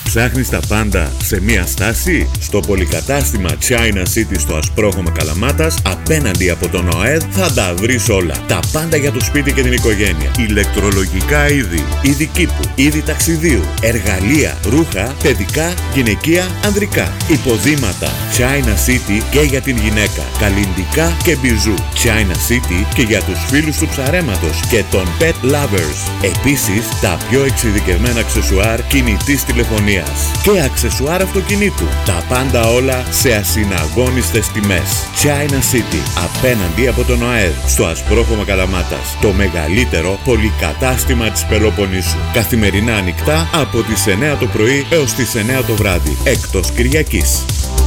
Ψάχνεις τα πάντα σε μία στάση? Στο πολυκατάστημα China City στο Ασπρόχωμα Καλαμάτας, απέναντι από τον ΟΑΕΔ, θα τα βρεις όλα. Τα πάντα για το σπίτι και την οικογένεια. Ηλεκτρολογικά είδη, είδη κήπου, είδη ταξιδίου, εργαλεία, ρούχα, παιδικά, γυναικεία, ανδρικά. Υποδήματα China City και για την γυναίκα. Καλλυντικά και μπιζού. China City και για τους φίλους του ψαρέματος και των pet lovers. Επίσης, τα πιο εξειδικευμένα αξεσουάρ κινητής τηλεφωνίας και αξεσουάρ αυτοκινήτου. Τα πάντα όλα σε ασυναγώνιστες τιμές. China City, απέναντι από τον ΟΑΕΔ, στο Ασπρόχωμα Καλαμάτας. Το μεγαλύτερο πολυκατάστημα της Πελοποννήσου. Καθημερινά ανοιχτά από τις 9 το πρωί έως τις 9 το βράδυ, εκτός Κυριακής.